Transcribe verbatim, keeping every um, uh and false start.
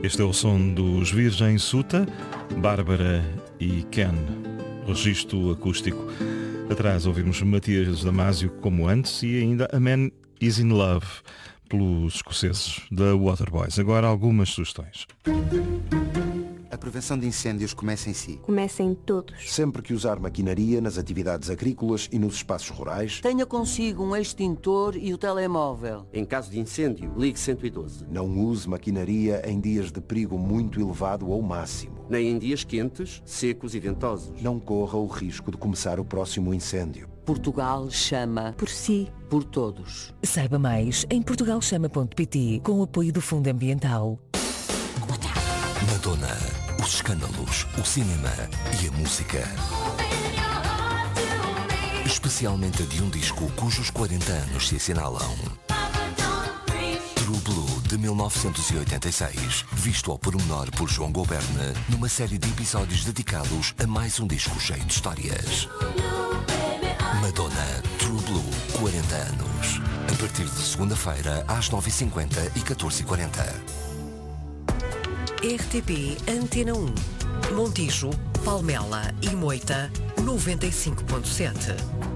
Este é o som dos Virgem Suta, Bárbara e Ken, registro acústico. Atrás ouvimos Matias Damasio, como antes, e ainda A Man Is In Love, pelos escoceses da Waterboys. Agora algumas sugestões. A prevenção de incêndios começa em si. Começa em todos. Sempre que usar maquinaria nas atividades agrícolas e nos espaços rurais, tenha consigo um extintor e o telemóvel. Em caso de incêndio, ligue cento e doze. Não use maquinaria em dias de perigo muito elevado ou máximo. Nem em dias quentes, secos e ventosos. Não corra o risco de começar o próximo incêndio. Portugal chama por si, por todos. Saiba mais em portugal chama ponto pt, com o apoio do Fundo Ambiental. Madonna, os escândalos, o cinema e a música. Especialmente de um disco cujos quarenta anos se assinalam. True Blue, de mil novecentos e oitenta e seis, visto ao pormenor por João Goberne, numa série de episódios dedicados a mais um disco cheio de histórias. Madonna, True Blue, quarenta anos. A partir de segunda-feira, às nove e cinquenta e catorze e quarenta. R T P Antena um. Montijo, Palmela e Moita, noventa e cinco ponto sete.